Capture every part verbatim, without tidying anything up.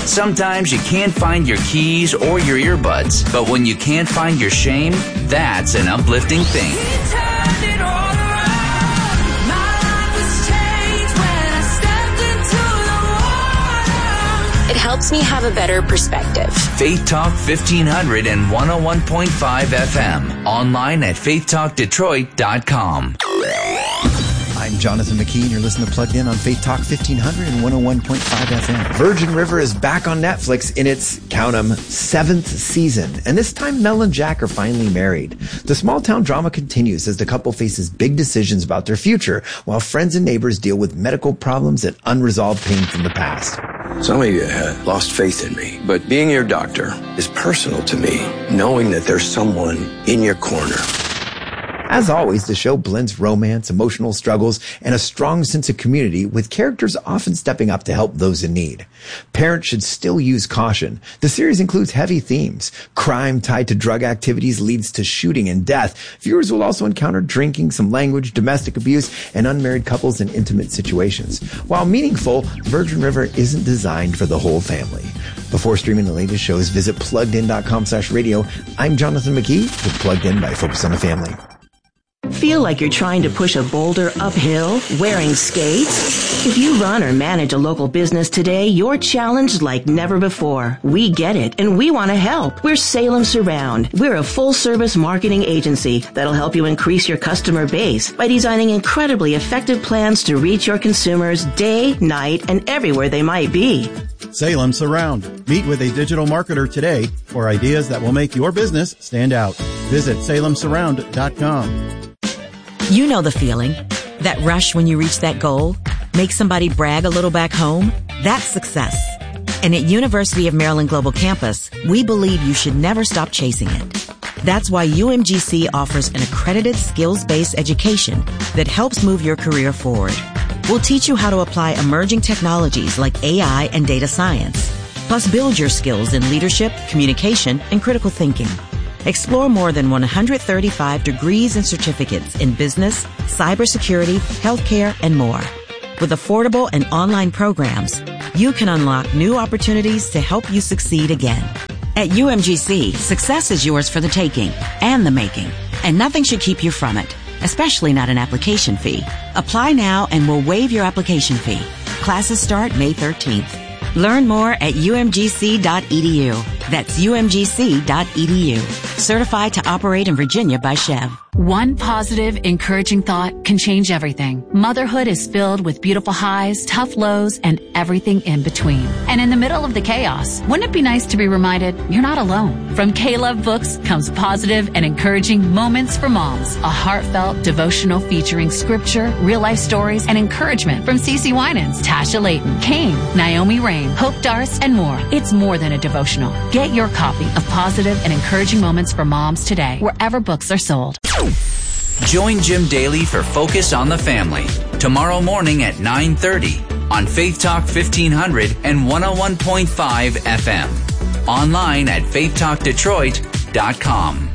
Sometimes you can't find your keys or your earbuds, but when you can't find your shame, that's an uplifting thing. It helps me have a better perspective. Faith Talk fifteen hundred and one oh one point five F M. Online at faith talk detroit dot com. I'm Jonathan McKee, and you're listening to Plugged In on Faith Talk fifteen hundred and one oh one point five F M. Virgin River is back on Netflix in its, count 'em, seventh season. And this time, Mel and Jack are finally married. The small town drama continues as the couple faces big decisions about their future, while friends and neighbors deal with medical problems and unresolved pain from the past. Some of you have lost faith in me, but being your doctor is personal to me, knowing that there's someone in your corner. As always, the show blends romance, emotional struggles, and a strong sense of community, with characters often stepping up to help those in need. Parents should still use caution. The series includes heavy themes. Crime tied to drug activities leads to shooting and death. Viewers will also encounter drinking, some language, domestic abuse, and unmarried couples in intimate situations. While meaningful, Virgin River isn't designed for the whole family. Before streaming the latest shows, visit pluggedin.com slash radio. I'm Jonathan McKee with Plugged In by Focus on the Family. Feel like you're trying to push a boulder uphill wearing skates? If you run or manage a local business today, you're challenged like never before. We get it, and we want to help. We're Salem Surround. We're a full-service marketing agency that'll help you increase your customer base by designing incredibly effective plans to reach your consumers day, night, and everywhere they might be. Salem Surround. Meet with a digital marketer today for ideas that will make your business stand out. Visit salem surround dot com. You know the feeling. That rush when you reach that goal. Make somebody brag a little back home. That's success. And at University of Maryland Global Campus, we believe you should never stop chasing it. That's why U M G C offers an accredited skills-based education that helps move your career forward. We'll teach you how to apply emerging technologies like A I and data science, plus build your skills in leadership, communication, and critical thinking. Explore more than one hundred thirty-five degrees and certificates in business, cybersecurity, healthcare, and more. With affordable and online programs, you can unlock new opportunities to help you succeed again. At U M G C, success is yours for the taking and the making, and nothing should keep you from it, especially not an application fee. Apply now and we'll waive your application fee. Classes start May thirteenth. Learn more at u m g c dot e d u. That's u m g c dot e d u. Certified to operate in Virginia by Chev. One positive, encouraging thought can change everything. Motherhood is filled with beautiful highs, tough lows, and everything in between. And in the middle of the chaos, wouldn't it be nice to be reminded you're not alone? From K-Love Books comes positive and encouraging Moments for Moms, a heartfelt devotional featuring scripture, real-life stories, and encouragement from CeCe Winans, Tasha Layton, Kane, Naomi Rain, Hope Darst, and more. It's more than a devotional. Get your copy of Positive and Encouraging Moments for Moms today, wherever books are sold. Join Jim Daly for Focus on the Family tomorrow morning at nine thirty on Faith Talk fifteen hundred and one oh one point five F M. Online at faith talk detroit dot com.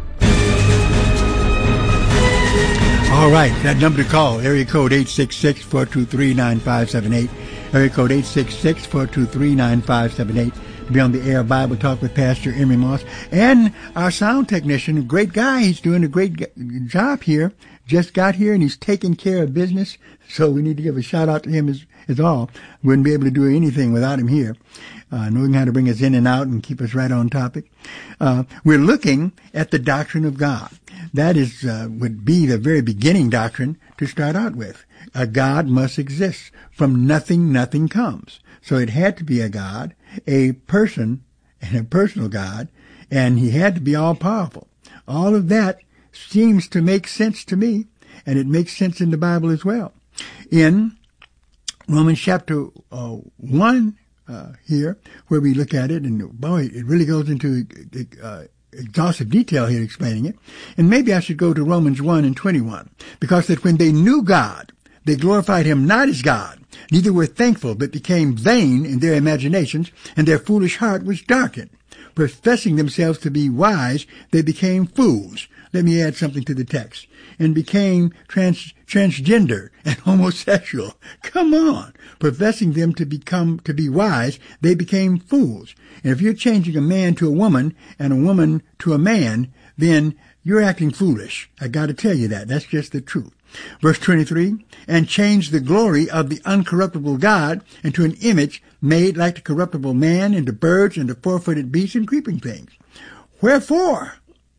All right, that number to call, area code eight six six, four two three, nine five seven eight. Area code eight six six, four two three, nine five seven eight. To be on the air, Bible Talk with Pastor Emery Moss. And our sound technician, a great guy. He's doing a great job here. Just got here and he's taking care of business. So we need to give a shout out to him as, as all. Wouldn't be able to do anything without him here. Uh, knowing how to bring us in and out and keep us right on topic. Uh, we're looking at the doctrine of God. That is, uh, would be the very beginning doctrine to start out with. A God must exist. From nothing, nothing comes. So it had to be a God, a person, and a personal God, and he had to be all-powerful. All of that seems to make sense to me, and it makes sense in the Bible as well. In Romans chapter uh, one uh, here, where we look at it, and boy, it really goes into uh, exhaustive detail here explaining it. And maybe I should go to Romans one and twenty-one, because that when they knew God, they glorified him not as God, neither were thankful, but became vain in their imaginations, and their foolish heart was darkened. Professing themselves to be wise, they became fools. Let me add something to the text. And became trans, transgender and homosexual. Come on. Professing them to become, to be wise, they became fools. And if you're changing a man to a woman and a woman to a man, then you're acting foolish. I gotta tell you that. That's just the truth. Verse twenty-three, and changed the glory of the uncorruptible God into an image made like the corruptible man, into birds, into four-footed beasts, and creeping things. Wherefore?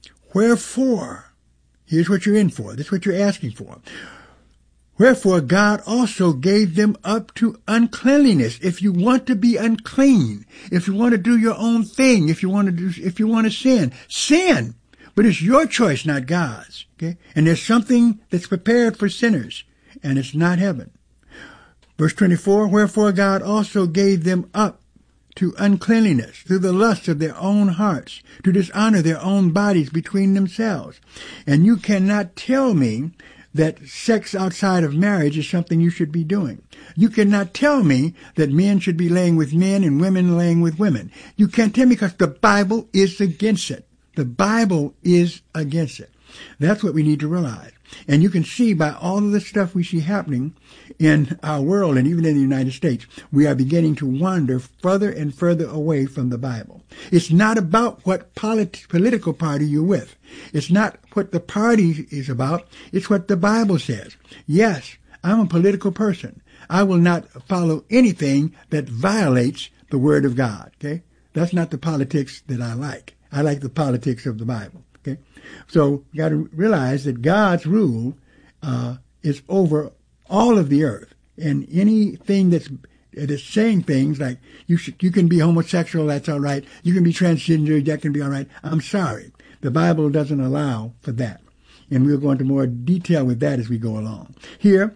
Wherefore? Here's what you're in for. This is what you're asking for. Wherefore God also gave them up to uncleanliness. If you want to be unclean, if you want to do your own thing, if you want to do, if you want to sin, sin. But it's your choice, not God's. Okay? And there's something that's prepared for sinners, and it's not heaven. Verse twenty-four, wherefore God also gave them up to uncleanliness through the lust of their own hearts, to dishonor their own bodies between themselves. And you cannot tell me that sex outside of marriage is something you should be doing. You cannot tell me that men should be laying with men and women laying with women. You can't tell me because the Bible is against it. The Bible is against it. That's what we need to realize. And you can see by all of the stuff we see happening in our world and even in the United States, we are beginning to wander further and further away from the Bible. It's not about what polit- political party you're with. It's not what the party is about. It's what the Bible says. Yes, I'm a political person. I will not follow anything that violates the Word of God. Okay? That's not the politics that I like. I like the politics of the Bible. Okay, so you got to realize that God's rule uh, is over all of the earth, and anything that's that's saying things like you should, you can be homosexual, that's all right. You can be transgender, that can be all right. I'm sorry, the Bible doesn't allow for that, and we'll go into more detail with that as we go along. Here,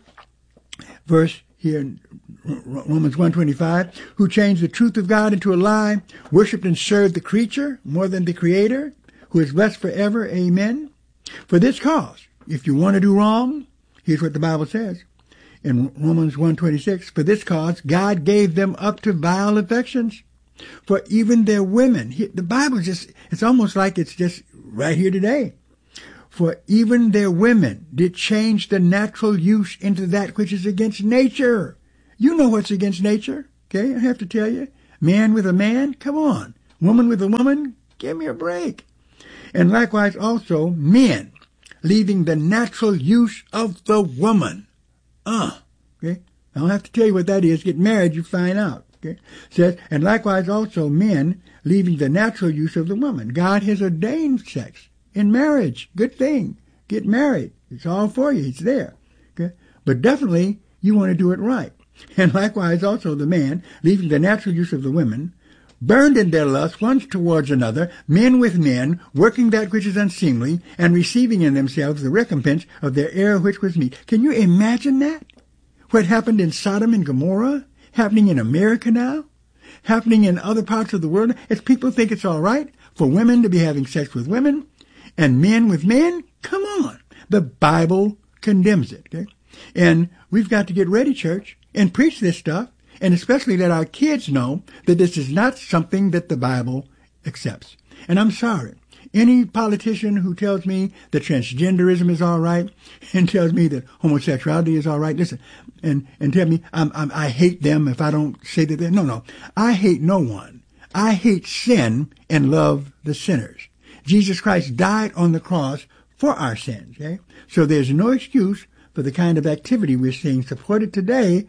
verse here in Romans one twenty-five, who changed the truth of God into a lie, worshipped and served the creature more than the Creator, who is blessed forever. Amen. For this cause, if you want to do wrong, here's what the Bible says in Romans one twenty-six, for this cause God gave them up to vile affections. For even their women, the Bible just, it's almost like it's just right here today. For even their women did change the natural use into that which is against nature. You know what's against nature, okay? I have to tell you. Man with a man, come on. Woman with a woman, give me a break. And likewise also men, leaving the natural use of the woman. Uh, okay? I don't have to tell you what that is. Get married, you find out. Okay? Says, and likewise also men, leaving the natural use of the woman. God has ordained sex in marriage. Good thing. Get married. It's all for you. It's there. Okay? But definitely you want to do it right. And likewise also the man, leaving the natural use of the women, burned in their lust one towards another, men with men, working that which is unseemly, and receiving in themselves the recompense of their error which was meet. Can you imagine that? What happened in Sodom and Gomorrah? Happening in America now? Happening in other parts of the world? As people think it's all right for women to be having sex with women, and men with men? Come on. The Bible condemns it. Okay? And we've got to get ready, church, and preach this stuff, and especially let our kids know that this is not something that the Bible accepts. And I'm sorry, any politician who tells me that transgenderism is all right and tells me that homosexuality is all right, listen, and, and tell me I'm, I'm, I hate them if I don't say that they're, no, no, I hate no one. I hate sin and love the sinners. Jesus Christ died on the cross for our sins, okay? So there's no excuse for the kind of activity we're seeing supported today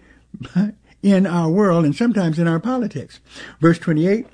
in our world and sometimes in our politics. Verse twenty-eight,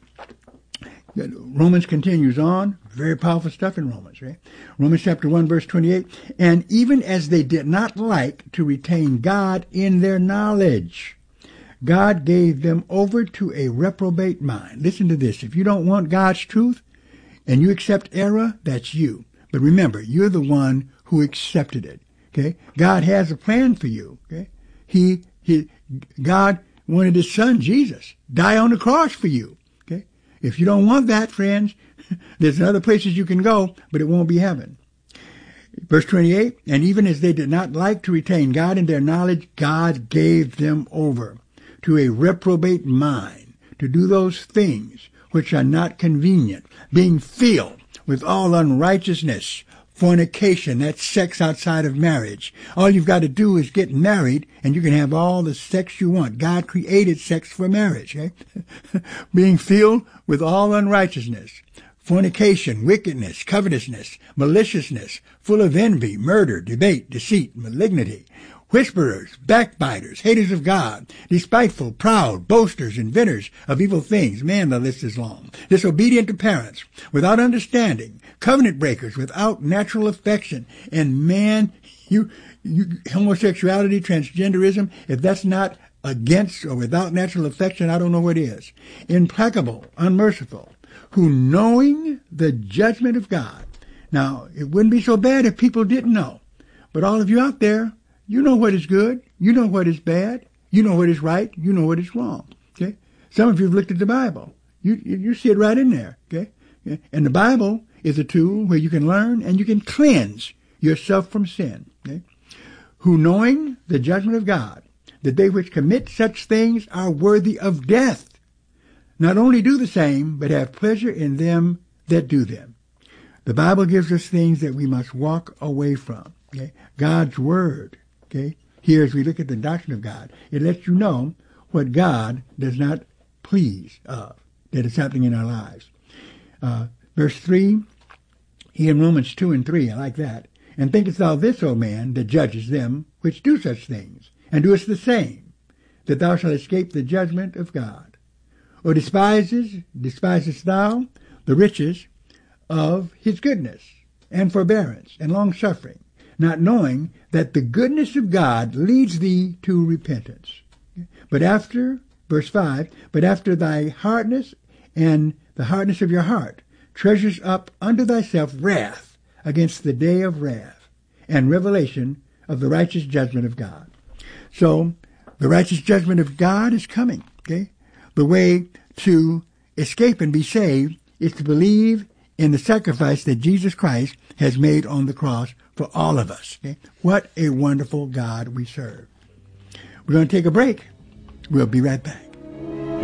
Romans continues on. Very powerful stuff in Romans, right? Romans chapter one, verse twenty-eight. And even as they did not like to retain God in their knowledge, God gave them over to a reprobate mind. Listen to this. If you don't want God's truth and you accept error, that's you. But remember, you're the one who accepted it, okay? God has a plan for you, okay? He, he, God wanted his son, Jesus, die on the cross for you. Okay? If you don't want that, friends, there's other places you can go, but it won't be heaven. Verse twenty-eight, and even as they did not like to retain God in their knowledge, God gave them over to a reprobate mind to do those things which are not convenient, being filled with all unrighteousness, fornication, that's sex outside of marriage. All you've got to do is get married and you can have all the sex you want. God created sex for marriage. Okay? Being filled with all unrighteousness, fornication, wickedness, covetousness, maliciousness, full of envy, murder, debate, deceit, malignity, whisperers, backbiters, haters of God, despiteful, proud, boasters, inventors of evil things. Man, the list is long. Disobedient to parents, without understanding, covenant breakers, without natural affection. And man, you, you, homosexuality, transgenderism, if that's not against or without natural affection, I don't know what is. Implacable, unmerciful, who knowing the judgment of God. Now, it wouldn't be so bad if people didn't know. But all of you out there, you know what is good. You know what is bad. You know what is right. You know what is wrong. Okay. Some of you have looked at the Bible. You, you, you see it right in there. Okay. And the Bible is a tool where you can learn and you can cleanse yourself from sin. Okay. Who knowing the judgment of God, that they which commit such things are worthy of death, not only do the same, but have pleasure in them that do them. The Bible gives us things that we must walk away from. Okay. God's Word. Okay. Here, as we look at the doctrine of God, it lets you know what God does not please of, that is happening in our lives. Uh, verse three, here in Romans two and three, I like that. And thinkest thou this, O man, that judges them which do such things, and doest the same, that thou shalt escape the judgment of God? Or despises, despisest thou the riches of his goodness, and forbearance, and long-suffering, not knowing that the goodness of God leads thee to repentance? But after, verse five, but after thy hardness and the hardness of your heart, treasures up unto thyself wrath against the day of wrath and revelation of the righteous judgment of God. So, the righteous judgment of God is coming, okay? The way to escape and be saved is to believe in the sacrifice that Jesus Christ has made on the cross for all of us. Okay? What a wonderful God we serve. We're going to take a break. We'll be right back.